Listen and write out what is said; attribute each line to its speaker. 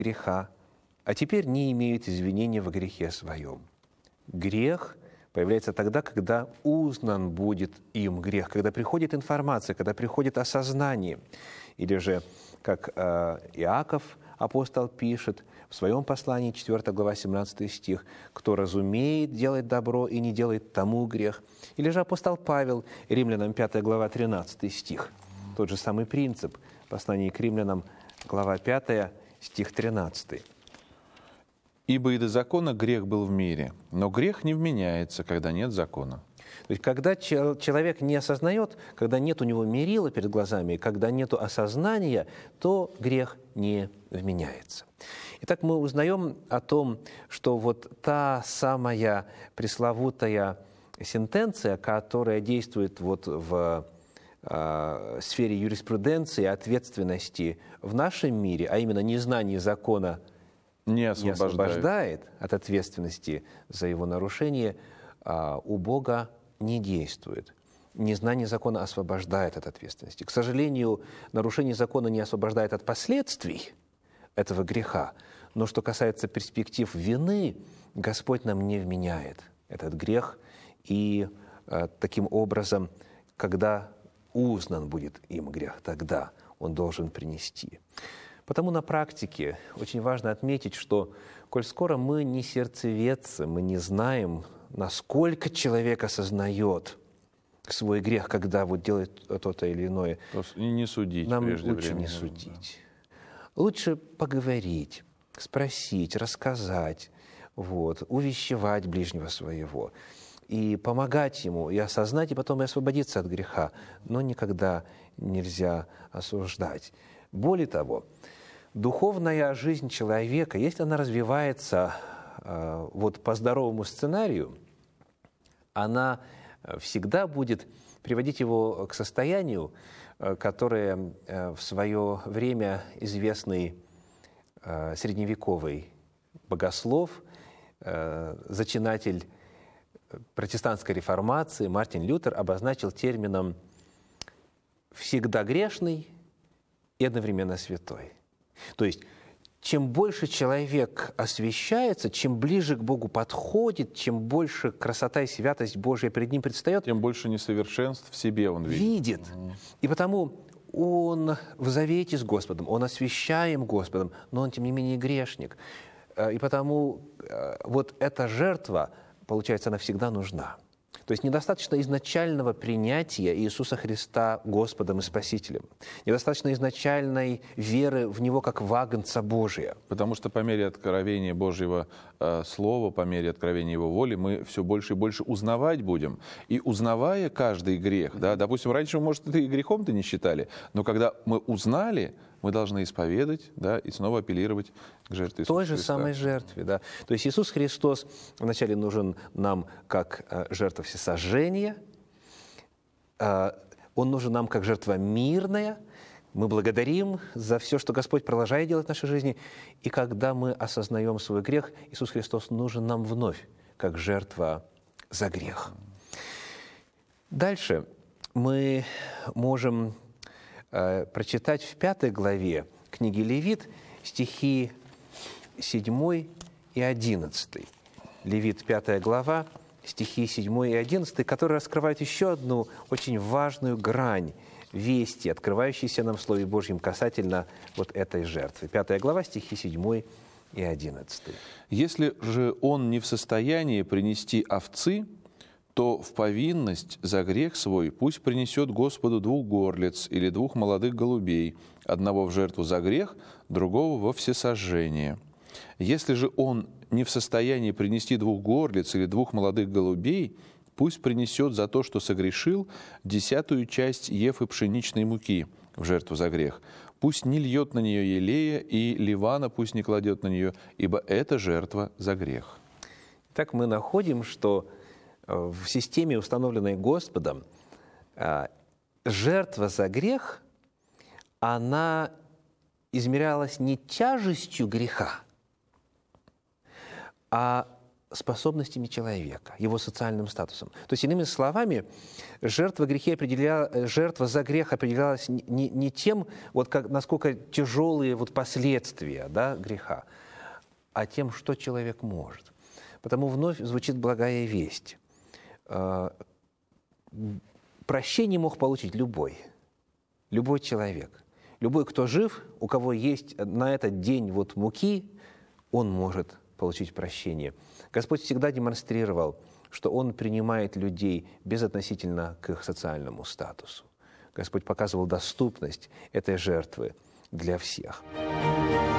Speaker 1: греха, а теперь не имеют извинения во грехе своем. Грех появляется тогда, когда узнан будет им грех, когда приходит информация, когда приходит осознание. Или же, как Иаков, апостол, пишет в своем послании, 4 глава, 17 стих, «Кто разумеет делать добро и не делает, тому грех». Или же апостол Павел, Римлянам 5 глава, 13 стих. Тот же самый принцип, послание к Римлянам, глава 5, стих 13.
Speaker 2: «Ибо и до закона грех был в мире, но грех не вменяется, когда нет закона».
Speaker 1: То есть, когда человек не осознает, когда нет у него мерила перед глазами, когда нет осознания, то грех не вменяется. Итак, мы узнаем о том, что вот та самая пресловутая сентенция, которая действует вот в сфере юриспруденции, ответственности в нашем мире, а именно незнание закона не освобождает от ответственности за его нарушение, у Бога не действует. Незнание закона освобождает от ответственности. К сожалению, нарушение закона не освобождает от последствий этого греха, но что касается перспектив вины, Господь нам не вменяет этот грех, и таким образом, когда узнан будет им грех, тогда он должен принести. Потому на практике очень важно отметить, что, коль скоро мы не сердцеведцы, мы не знаем, насколько человек осознает свой грех, когда вот делает то-то или иное.
Speaker 2: Не судить
Speaker 1: нам
Speaker 2: прежде
Speaker 1: лучше
Speaker 2: времени.
Speaker 1: Не судить. Да. Лучше поговорить, спросить, рассказать, увещевать ближнего своего и помогать ему, и осознать, и потом и освободиться от греха. Но никогда нельзя осуждать. Более того, духовная жизнь человека, если она развивается по здоровому сценарию, она всегда будет приводить его к состоянию, которое в свое время известный средневековый богослов, зачинатель протестантской реформации Мартин Лютер обозначил термином «всегда грешный и одновременно святой». То есть, чем больше человек освящается, чем ближе к Богу подходит, чем больше красота и святость Божья перед ним предстает,
Speaker 2: тем больше несовершенств в себе он видит.
Speaker 1: И потому он в завете с Господом, он освящаем Господом, но он, тем не менее, грешник. И потому вот эта жертва, получается, она всегда нужна. То есть недостаточно изначального принятия Иисуса Христа Господом и Спасителем. Недостаточно изначальной веры в Него как в агнца Божия.
Speaker 2: Потому что по мере откровения Божьего Слова, по мере откровения Его воли, мы все больше и больше узнавать будем. И узнавая каждый грех, допустим, раньше, может, это и грехом-то не считали, но когда мы узнали, мы должны исповедать, и снова апеллировать к жертве Иисуса
Speaker 1: той же
Speaker 2: Христа.
Speaker 1: самой жертве. То есть Иисус Христос вначале нужен нам как жертва всесожжения, Он нужен нам как жертва мирная. Мы благодарим за все, что Господь продолжает делать в нашей жизни. И когда мы осознаем свой грех, Иисус Христос нужен нам вновь как жертва за грех. Дальше мы можем прочитать в 5 главе книги Левит стихи 7 и 11. Левит, 5 глава, стихи 7 и 11, которые раскрывают еще одну очень важную грань вести, открывающейся нам в Слове Божьем касательно вот этой жертвы. 5 глава, стихи 7 и 11.
Speaker 2: «Если же он не в состоянии принести овцы, то в повинность за грех свой пусть принесет Господу 2 горлиц или 2 молодых голубей, одного в жертву за грех, другого во всесожжение. Если же он не в состоянии принести 2 горлиц или 2 молодых голубей, пусть принесет за то, что согрешил, 10 часть ефы пшеничной муки в жертву за грех. Пусть не льет на нее елея, и ливана пусть не кладет на нее, ибо это жертва за грех».
Speaker 1: Так мы находим, что в системе, установленной Господом, жертва за грех, она измерялась не тяжестью греха, а способностями человека, его социальным статусом. То есть, иными словами, жертва за грех определялась не тем, насколько тяжелые последствия греха, а тем, что человек может. Потому вновь звучит благая весть. Прощение мог получить любой человек. Любой, кто жив, у кого есть на этот день муки, он может получить прощение. Господь всегда демонстрировал, что Он принимает людей безотносительно к их социальному статусу. Господь показывал доступность этой жертвы для всех.